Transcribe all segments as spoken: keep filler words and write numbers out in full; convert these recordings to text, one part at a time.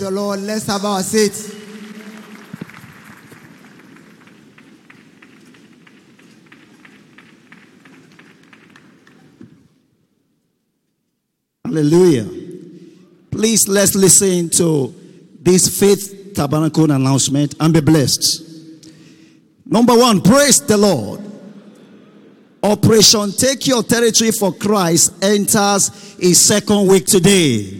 The Lord, let's have our seats. Hallelujah. Please let's listen to this Faith Tabernacle announcement and be blessed. Number one, praise the Lord. Operation Take Your Territory for Christ enters its second week today.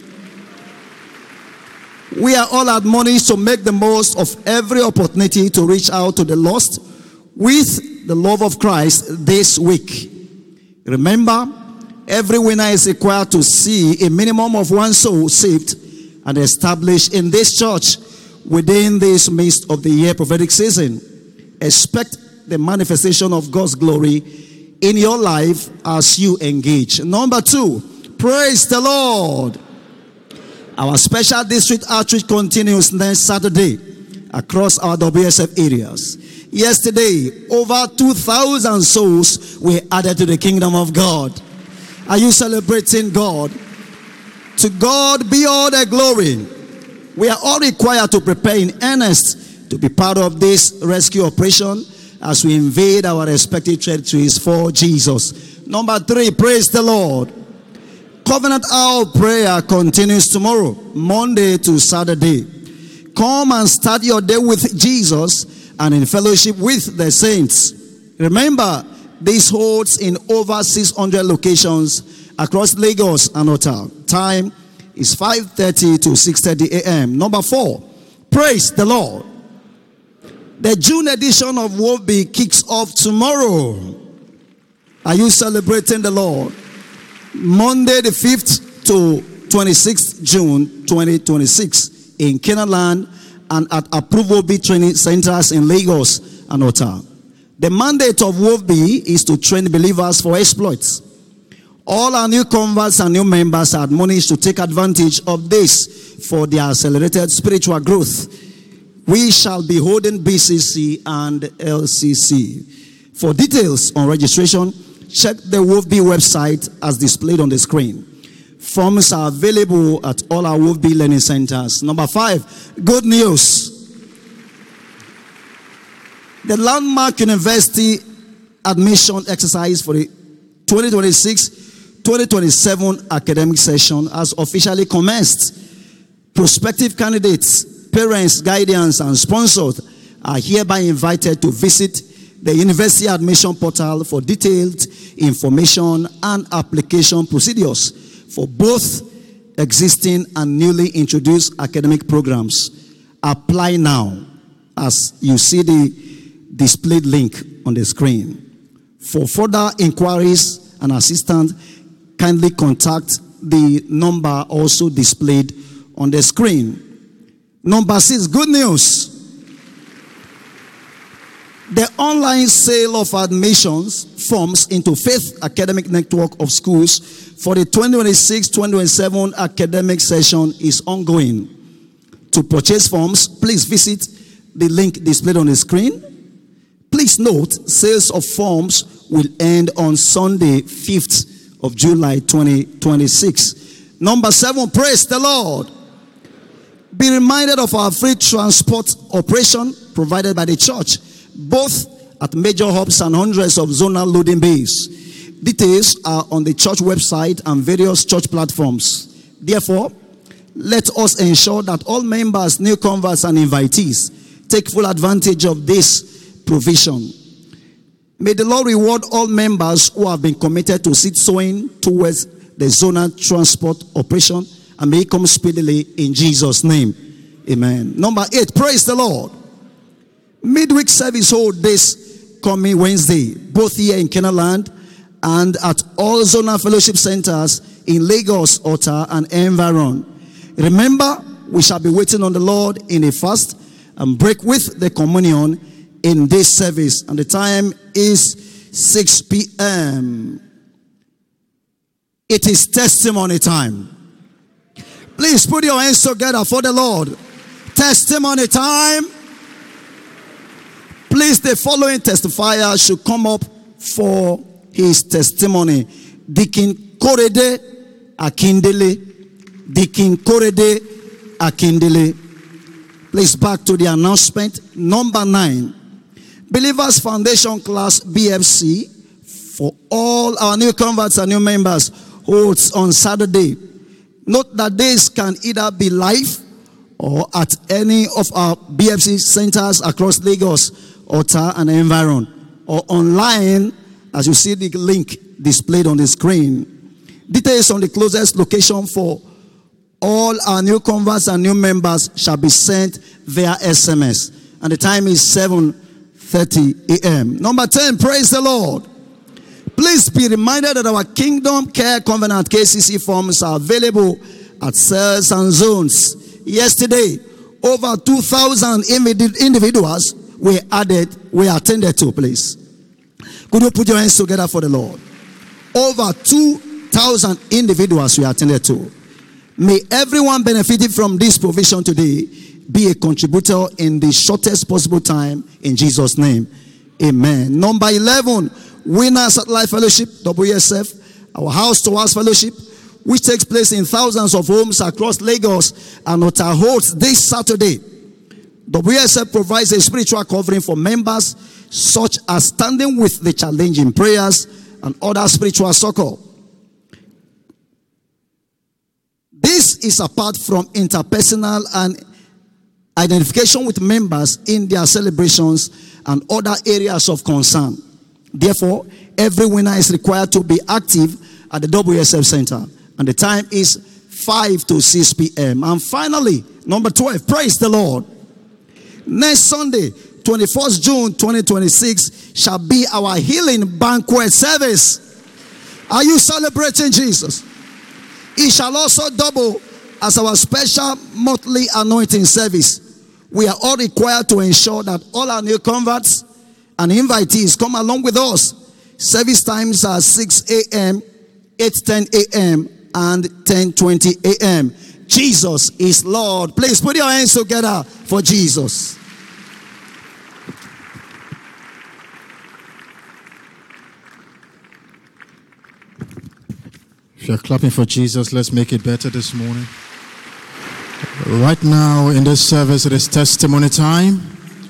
We are all admonished to make the most of every opportunity to reach out to the lost with the love of Christ this week. Remember, every winner is required to see a minimum of one soul saved and established in this church within this midst of the year prophetic season. Expect the manifestation of God's glory in your life as you engage. Number two, praise the Lord. Our special district outreach continues next Saturday across our W S F areas. Yesterday, over two thousand souls were added to the kingdom of God. Are you celebrating God? To God be all the glory. We are all required to prepare in earnest to be part of this rescue operation as we invade our respective territories for Jesus. Number three, praise the Lord. Covenant Hour prayer continues tomorrow, Monday to Saturday. Come and start your day with Jesus and in fellowship with the saints. Remember, this holds in over six hundred locations across Lagos and Otta. Time is five thirty to six thirty a m Number four, praise the Lord. The June edition of W O F B kicks off tomorrow. Are you celebrating the Lord? Monday the fifth to twenty-sixth June twenty twenty-six in Kenaland and at Approval B training centers in Lagos and Otta. The mandate of W O F B is to train believers for exploits. All our new converts and new members are admonished to take advantage of this for their accelerated spiritual growth. We shall be holding B C C and L C C. For details on registration, check the W O F B website as displayed on the screen. Forms are available at all our W O F B learning centers. Number five, good news. The Landmark University admission exercise for the twenty twenty-six twenty twenty-seven academic session has officially commenced. Prospective candidates, parents, guardians, and sponsors are hereby invited to visit the university admission portal for detailed information and application procedures for both existing and newly introduced academic programs. Apply now as you see the displayed link on the screen. For further inquiries and assistance, kindly contact the number also displayed on the screen. Number six, good news. The online sale of admissions forms into Faith Academic Network of Schools for the twenty twenty-six twenty twenty-seven academic session is ongoing. To purchase forms, please visit the link displayed on the screen. Please note, sales of forms will end on Sunday, fifth of July twenty twenty-six. Number seven, praise the Lord. Be reminded of our free transport operation provided by the church, both at major hubs and hundreds of zonal loading bays. Details are on the church website and various church platforms. Therefore, let us ensure that all members, new converts, and invitees take full advantage of this provision. May the Lord reward all members who have been committed to seed sowing towards the zonal transport operation, and may it come speedily in Jesus' name. Amen. Number eight, praise the Lord. Midweek service hold this coming Wednesday, both here in Kenaland and at all zonal fellowship centers in Lagos, Otta, and environ. Remember, we shall be waiting on the Lord in a fast and break with the communion in this service, and the time is six p m It is testimony time. Please put your hands together for the Lord. Testimony time. Please, the following testifier should come up for his testimony. Deacon Korede Akindele. Deacon Korede Akindele. Please, back to the announcement. Number nine, Believers Foundation Class B F C for all our new converts and new members holds on Saturday. Note that this can either be live or at any of our B F C centers across Lagos, Ota, and environ, or online, as you see the link displayed on the screen. Details on the closest location for all our new converts and new members shall be sent via S M S. And the time is seven thirty a.m. Number ten, praise the Lord. Please be reminded that our Kingdom Care Covenant K C C forms are available at cells and zones. Yesterday, over two thousand individuals were added, were attended to, please. Could you put your hands together for the Lord? Over two thousand individuals were attended to. May everyone benefiting from this provision today be a contributor in the shortest possible time in Jesus' name. Amen. Number eleven, Winners at Life Fellowship, W S F, our House to House Fellowship, which takes place in thousands of homes across Lagos and Ota, holds this Saturday. W S F provides a spiritual covering for members, such as standing with the challenging prayers and other spiritual succor. This is apart from interpersonal and identification with members in their celebrations and other areas of concern. Therefore, every winner is required to be active at the W S F Center. And the time is five to six p.m. And finally, number twelve, praise the Lord. Next Sunday, twenty-first June twenty twenty-six, shall be our healing banquet service. Are you celebrating Jesus? It shall also double as our special monthly anointing service. We are all required to ensure that all our new converts and invitees come along with us. Service times are six a.m., eight ten a.m., and ten twenty a.m. Jesus is Lord. Please put your hands together for Jesus. If you're clapping for Jesus, let's make it better this morning. Right now in this service, it is testimony time.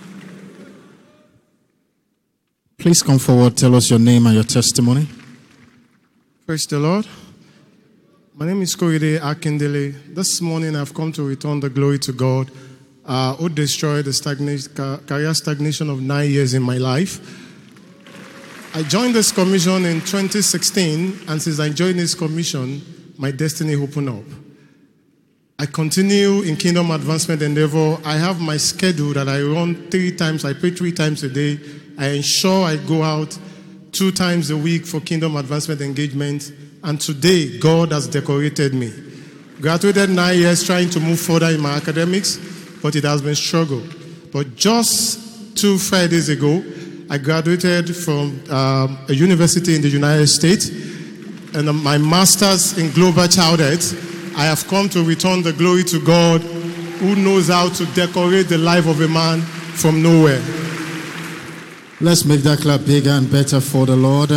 Please come forward, tell us your name and your testimony. Praise the Lord. My name is Korede Akindele. This morning I've come to return the glory to God uh, who destroyed the stagnation, career stagnation of nine years in my life. I joined this commission in twenty sixteen, and since I joined this commission, my destiny opened up. I continue in Kingdom Advancement Endeavor. I have my schedule that I run three times. I pray three times a day. I ensure I go out two times a week for Kingdom Advancement engagement. And today, God has decorated me. Graduated nine years trying to move further in my academics, but it has been struggle. But just two Fridays ago, I graduated from um, a university in the United States, and uh, my master's in global child health. I have come to return the glory to God, who knows how to decorate the life of a man from nowhere. Let's make that clap bigger and better for the Lord.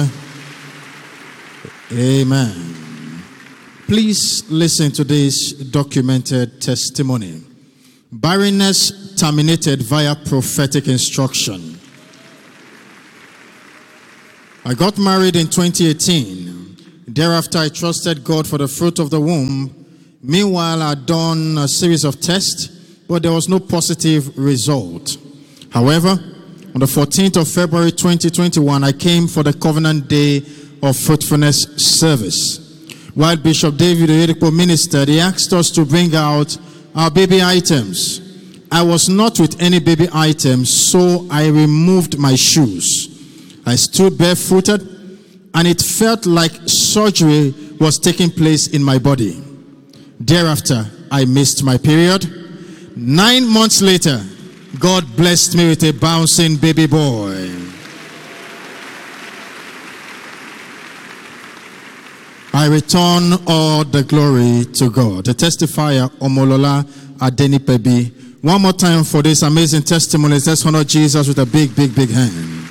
Amen. Please listen to this documented testimony. Barrenness terminated via prophetic instruction. I got married in twenty eighteen. Thereafter, I trusted God for the fruit of the womb. Meanwhile, I had done a series of tests, but there was no positive result. However, on the fourteenth of February twenty twenty-one, I came for the Covenant Day of Fruitfulness service. While Bishop David Oyedepo ministered, he asked us to bring out our baby items. I was not with any baby items, so I removed my shoes. I stood barefooted, and it felt like surgery was taking place in my body. Thereafter, I missed my period. Nine months later, God blessed me with a bouncing baby boy. I return all the glory to God. The testifier, Omolola Adenipebi. One more time for this amazing testimony. Let's honor Jesus with a big, big, big hand.